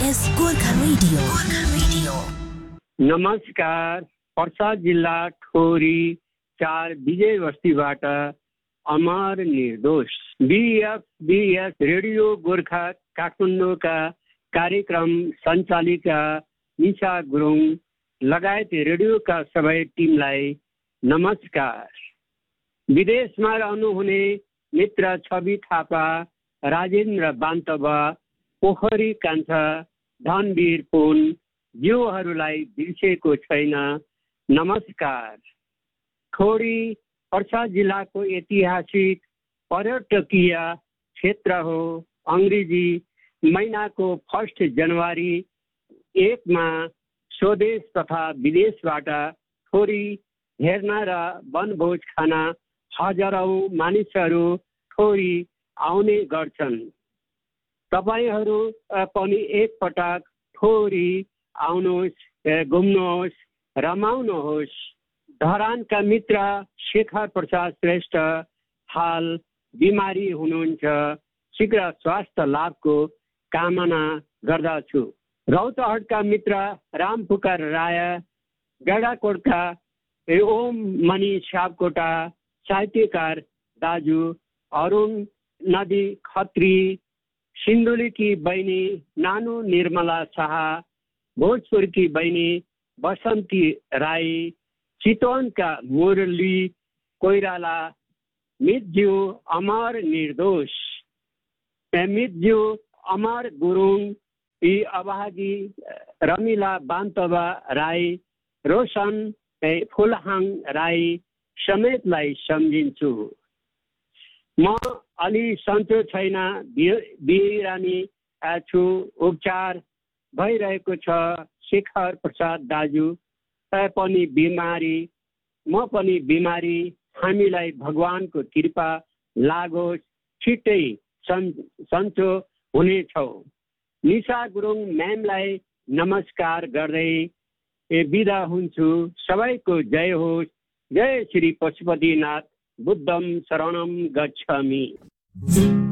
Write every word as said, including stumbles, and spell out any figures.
S Gorkha radio Gorkha radio. नमस्कार, पर्सा जिल्ला ठोरी चार विजय बस्तीबाट अमर निर्दोष बीएफ बीएस रेडियो गोर्खा काठमाडौँका कार्यक्रम सञ्चालिका निशा गुरुङ लगायत रेडियोका सबै टिमलाई नमस्कार। विदेशमा रहनुहुने मित्र छवि थापा, राजेन्द्र बान्तवा, पोखरी कान्छा, धनवीर पुन ज्यूहरूलाई बिर्सेको छैन, नमस्कार। ठोरी पर्सा जिल्लाको ऐतिहासिक पर्यटकीय क्षेत्र हो। अङ्ग्रेजी महिनाको फर्स्ट जनवरी एकमा स्वदेश तथा विदेशबाट ठोरी हेर्न र वनभोज खान हजारौँ मानिसहरू ठोरी आउने गर्छन्। तपाईहरू पनि एकपटक ठोरी आउनुहोस्, घुम्नुहोस्, रमाउनुहोस्। धरानका मित्र शेखर प्रसाद श्रेष्ठ हाल बिमारी हुनुहुन्छ, शीघ्र स्वास्थ्य लाभको कामना गर्दछु। रौतहटका मित्र रामपुकार राय, गडाकोटका ओम मणि सापकोटा, साहित्यकार दाजु अरुण नदी खत्री, सिन्धुलीकी बहिनी नानु निर्मला शाह, भोजपुरकी बहिनी बसन्ती राई, चितवनका मुरली कोइराला, मितज्यू अमर निर्दोष, मितज्यू अमर गुरुङ, यी अभागी रमिला बान्तवा राई, रोशन फुलहाङ राई समेतलाई सम्झिन्छु। म अलि सन्चो छैन, बिरामी छु, उपचार भइरहेको छ। शेखर प्रसाद दाजु पनि बिमारी, म पनि बिमारी, हामीलाई भगवानको कृपा लागोस्, छिट्टै सन् सन्चो हुनेछौ। निशा गुरुङ म्यामलाई नमस्कार गर्दै बिदा हुन्छु। सबैको जय होस्। जय श्री पशुपतिनाथ, बुद्धम शरणम गच्छामि।